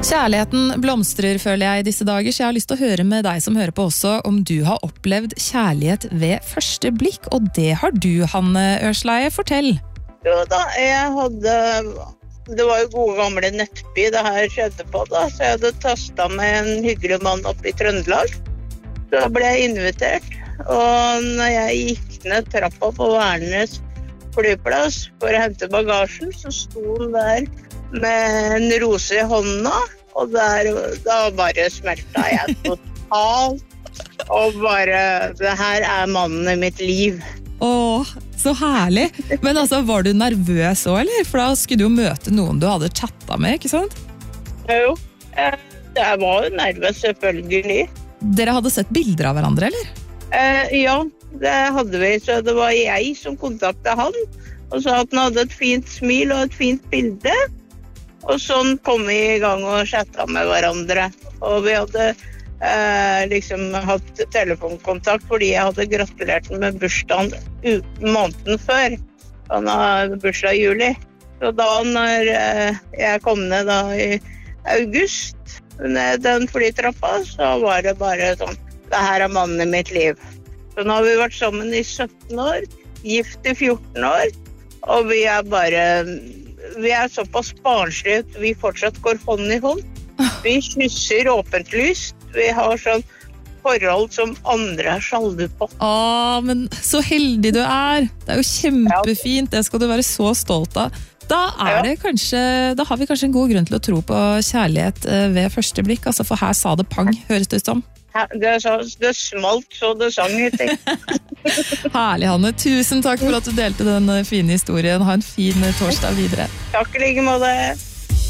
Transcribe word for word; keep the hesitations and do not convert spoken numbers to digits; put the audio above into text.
Kjærligheten blomstrer, føler jeg, i disse dager, så jeg har lyst til å høre med deg som hører på også, om du har opplevd kjærlighet ved første blikk, og det har du, Hanne Ørsleie. Fortell. Jo da, jeg hadde, det var jo gode gamle Nettby det her skjedde på da, så jeg hadde tastet med en hyggelig mann oppe i Trøndelag. Så ble jeg invitert, og når jeg gikk ned trappa på Værnes flyplass for å hente bagasjen, så sto han der med en rose i hånda, og der, da bare smelta jeg totalt, og bare, det her er mannen i mitt liv. Åh, så herlig. Men altså, var du nervøs også, eller? For da skulle du jo møte noen du hadde chattet med, ikke sant? Jo, jeg var jo nervøs selvfølgelig. Dere hadde sett bilder av hverandre, eller? Eh, ja, det hadde vi, så det var jeg som kontaktet han, og så at han hadde et fint smil og et fint bilde. Og sånn kom vi i gang og chattet med hverandre. Og vi hadde eh, liksom hatt telefonkontakt fordi jeg hadde gratulert den med bursdagen måneden før. Han har bursdag i juli. Så da når eh, jeg kom ned da i august, ned den flytrappa, så var det bare sånn, det her er mannen i mitt liv. Så nå har vi vært sammen i sytten år, gift i fjorten år, og vi er bare... Vi er såpass barnslige at vi fortsatt går hånd i hånd. Vi kysser åpent lyst. Vi har sånn forhold som andre er sjalu på. Åh, men så heldig du er. Det er jo kjempefint. Det skal du være så stolt av. Da er det kanskje, da har vi kanskje en god grunn til å tro på kjærlighet ved første blikk. Altså, for her sa det pang, høres det ut som. Det, det smalt så det sang litt. Herlig, Hanne. Tusen takk for at du delte den fine historien. Ha en fin torsdag videre. Takk i like måte.